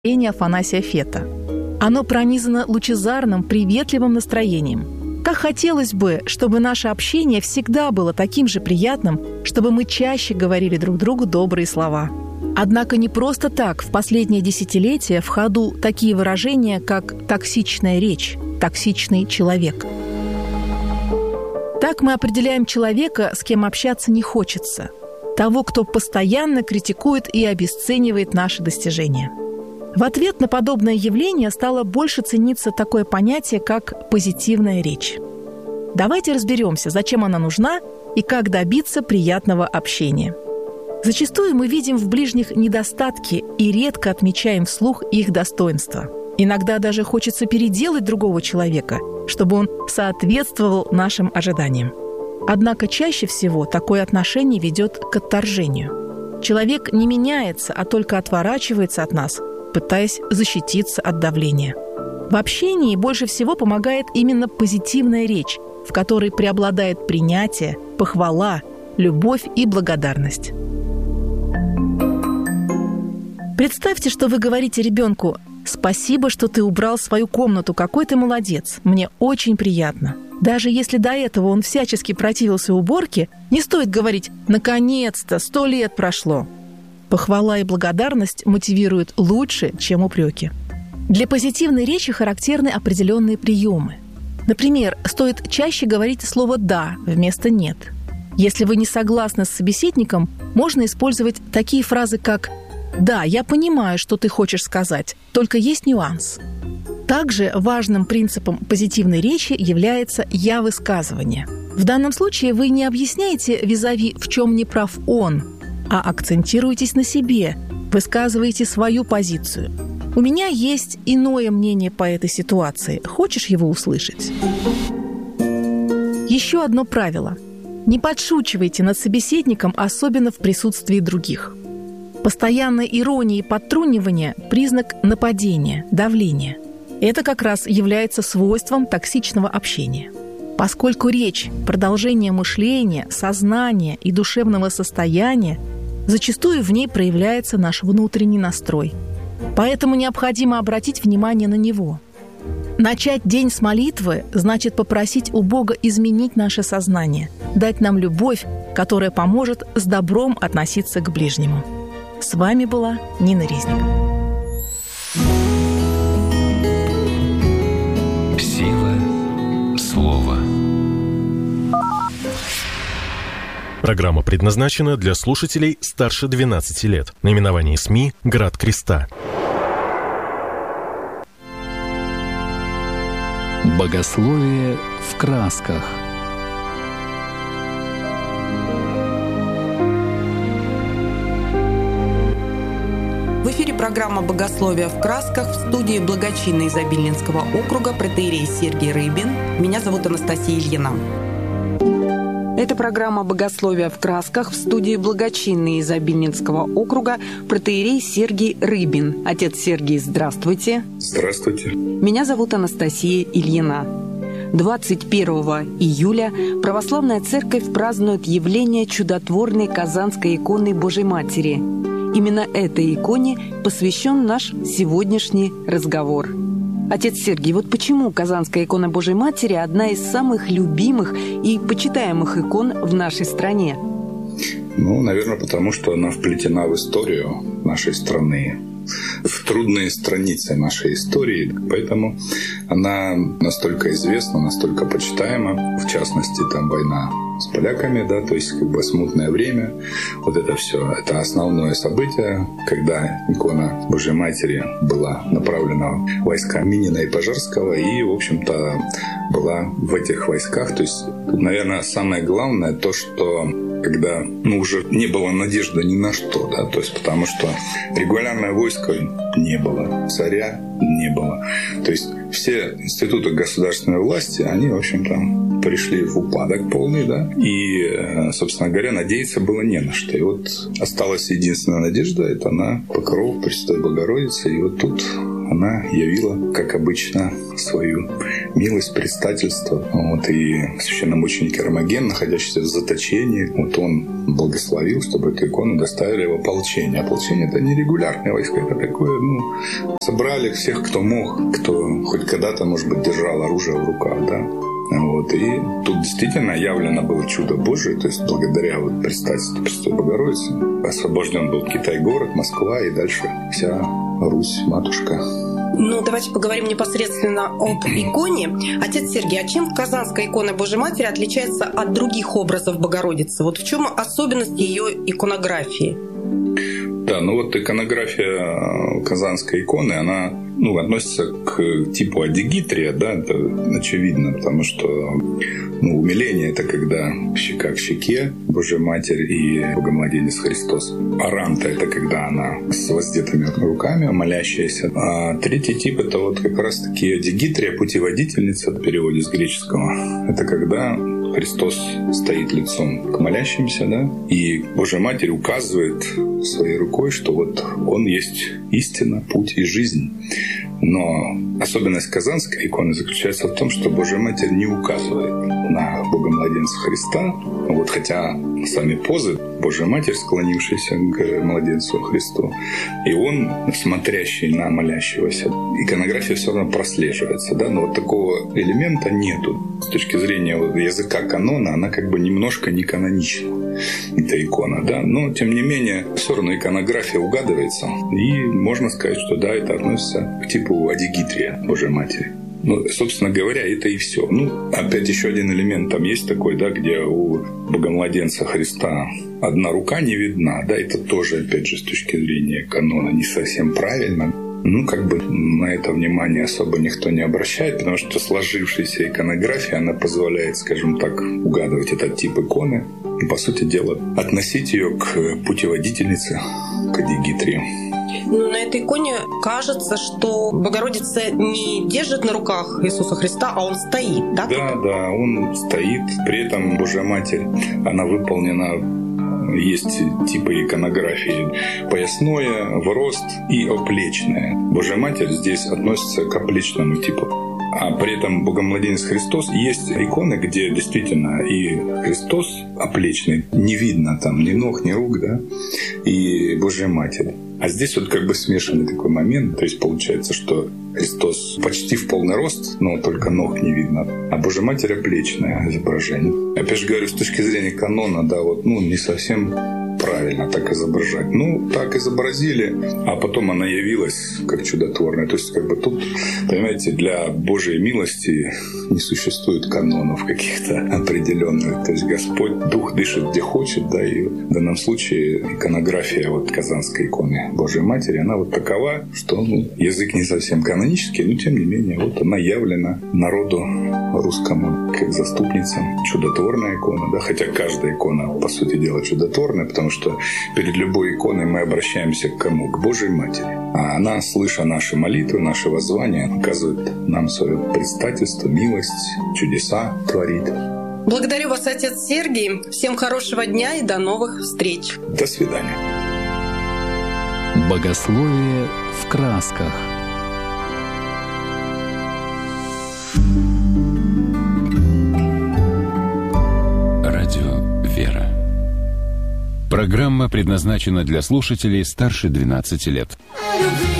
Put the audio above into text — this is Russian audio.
Афанасия Фета. Оно пронизано лучезарным, приветливым настроением. Как хотелось бы, чтобы наше общение всегда было таким же приятным, чтобы мы чаще говорили друг другу добрые слова. Однако не просто так в последнее десятилетие в ходу такие выражения, как «токсичная речь», «токсичный человек». Так мы определяем человека, с кем общаться не хочется. Того, кто постоянно критикует и обесценивает наши достижения. В ответ на подобное явление стало больше цениться такое понятие, как позитивная речь. Давайте разберемся, зачем она нужна и как добиться приятного общения. Зачастую мы видим в ближних недостатки и редко отмечаем вслух их достоинства. Иногда даже хочется переделать другого человека, чтобы он соответствовал нашим ожиданиям. Однако чаще всего такое отношение ведет к отторжению. Человек не меняется, а только отворачивается от нас, пытаясь защититься от давления. В общении больше всего помогает именно позитивная речь, в которой преобладает принятие, похвала, любовь и благодарность. Представьте, что вы говорите ребенку: «Спасибо, что ты убрал свою комнату, какой ты молодец, мне очень приятно». Даже если до этого он всячески противился уборке, не стоит говорить «наконец-то, 100 лет прошло». Похвала и благодарность мотивируют лучше, чем упреки. Для позитивной речи характерны определенные приемы. Например, стоит чаще говорить слово «да» вместо «нет». Если вы не согласны с собеседником, можно использовать такие фразы, как «да, я понимаю, что ты хочешь сказать, только есть нюанс». Также важным принципом позитивной речи является «я-высказывание». В данном случае вы не объясняете визави, в чем не прав он, а акцентируетесь на себе, высказываете свою позицию. «У меня есть иное мнение по этой ситуации. Хочешь его услышать?» Еще одно правило. Не подшучивайте над собеседником, особенно в присутствии других. Постоянная ирония и подтрунивание – признак нападения, давления. Это как раз является свойством токсичного общения. Поскольку речь – продолжение мышления, сознания и душевного состояния, зачастую в ней проявляется наш внутренний настрой. Поэтому необходимо обратить внимание на него. Начать день с молитвы значит попросить у Бога изменить наше сознание, дать нам любовь, которая поможет с добром относиться к ближнему. С вами была Нина Резник. Сила слова. Программа предназначена для слушателей старше 12 лет. Наименование СМИ «Град Креста». Богословие в красках. В эфире программа «Богословие в красках», в студии благочинный из Обильнинского округа протоиерей Сергий Рыбин. Меня зовут Анастасия Ильина. Это программа «Богословие в красках», в студии благочинный из Обильнинского округа протоиерей Сергий Рыбин. Отец Сергий, здравствуйте. Здравствуйте. Меня зовут Анастасия Ильина. 21 июля Православная Церковь празднует явление чудотворной Казанской иконы Божьей Матери. Именно этой иконе посвящен наш сегодняшний разговор. Отец Сергий, вот почему Казанская икона Божьей Матери одна из самых любимых и почитаемых икон в нашей стране? Наверное, потому что она вплетена в историю нашей страны, в трудные страницы нашей истории. Поэтому она настолько известна, настолько почитаема. В частности, там война с поляками, да, то есть смутное время. Вот это все, это основное событие, когда икона Божьей Матери была направлена в войска Минина и Пожарского и, в общем-то, была в этих войсках. То есть, наверное, самое главное то, что когда уже не было надежды ни на что, да, то есть потому что регулярное войско не было, царя не было. То есть все институты государственной власти, они, в общем-то, пришли в упадок полный, да, и, собственно говоря, надеяться было не на что. И вот осталась единственная надежда, это на покров Пресвятой Богородицы, и вот тут она явила, как обычно, свою милость, предстательство. Вот, и священномученик Эрмоген, находящийся в заточении, вот он благословил, чтобы эту икону доставили в ополчение. Ополчение — это не регулярные войска, это такое, собрали всех, кто мог, кто хоть когда-то, может быть, держал оружие в руках, да. Вот. И тут действительно явлено было чудо Божие, то есть благодаря предстательству Пресвятой Богородицы освобожден был Китай-город, Москва и дальше вся Русь, матушка. Давайте поговорим непосредственно об иконе. Отец Сергий, а чем казанская икона Божьей Матери отличается от других образов Богородицы? Вот в чем особенность ее иконографии? Да, иконография казанской иконы, она относится к типу адигитрия, да, это очевидно, потому что умиление — это когда щека к щеке Божья Матерь и Богомладенец Христос. Аранта — это когда она с воздетыми руками, молящаяся. А третий тип — это как раз-таки адигитрия, путеводительница, в переводе с греческого. Это когда Христос стоит лицом к молящимся, да, и Божья Матерь указывает своей рукой, что Он есть истина, путь и жизнь. Но особенность казанской иконы заключается в том, что Божья Матерь не указывает на Богомладенца Христа, хотя сами позы Божья Матерь, склонившаяся к младенцу Христу, и Он, смотрящий на молящегося. Иконография все равно прослеживается, да, но такого элемента нету. С точки зрения языка канона, она немножко не канонична, эта икона, да, но тем не менее все равно иконография угадывается, и можно сказать, что да, это относится к типу адигитрия Божьей Матери. Собственно говоря, это и все. Опять еще один элемент там есть такой, да, где у Богомладенца Христа одна рука не видна, да, это тоже, опять же, с точки зрения канона не совсем правильно. На это внимание особо никто не обращает, потому что сложившаяся иконография, она позволяет, скажем так, угадывать этот тип иконы и, по сути дела, относить ее к путеводительнице, к адигитрии. На этой иконе кажется, что Богородица не держит на руках Иисуса Христа, а Он стоит, да? Да, Он стоит. При этом Божья Матерь, она выполнена. Есть типы иконографии: поясное, в рост и оплечное. Божья Матерь здесь относится к оплечному типу. А при этом Богомладенец Христос, есть иконы, где действительно и Христос оплечный, не видно там ни ног, ни рук, да, и Божья Матерь. А здесь смешанный такой момент, то есть получается, что Христос почти в полный рост, но только ног не видно, а Божья Матерь оплечное изображение. Опять же говорю, с точки зрения канона, да, не совсем правильно так изображать. Так изобразили, а потом она явилась как чудотворная. То есть тут, понимаете, для Божьей милости не существует канонов каких-то определенных. То есть Господь Дух дышит где хочет, да, и в данном случае иконография казанской иконы Божьей Матери, она такова, что язык не совсем канонический, но тем не менее она явлена народу русскому как заступница, чудотворная икона, да, хотя каждая икона, по сути дела, чудотворная, потому что перед любой иконой мы обращаемся к кому? К Божьей Матери. А она, слыша наши молитвы, наши воззвания, оказывает нам свое предстательство, милость, чудеса творит. Благодарю вас, отец Сергий. Всем хорошего дня и до новых встреч. До свидания. Богословие в красках. Радио «Вера». Программа предназначена для слушателей старше 12 лет.